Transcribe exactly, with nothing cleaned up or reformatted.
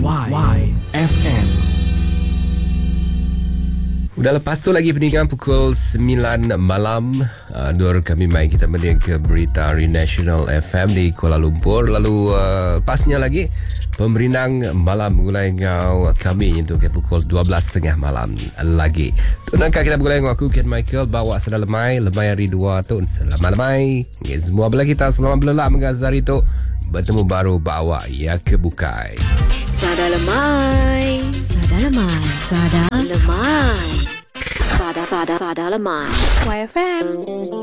Y F M. Udah lepas tu lagi peninggalan pukul sembilan malam. uh, Nur kami mai kita mendiang ke Berita National F M di Kuala Lumpur. Lalu uh, pasnya lagi pemerinang malam mengulai ngau kami untuk ke pukul dua belas tiga puluh malam lagi. Tunangka kita mengulai ngau aku Ken Michael bawa sedang lemai lemai hari dua tu selamat lemai. Ngen semua bela kita selamat belelak mengazar itu bertemu baru bawa ya kebukai. Sada lemai, sada lemai, sada lemai, sada sada sada lemai. Y F M.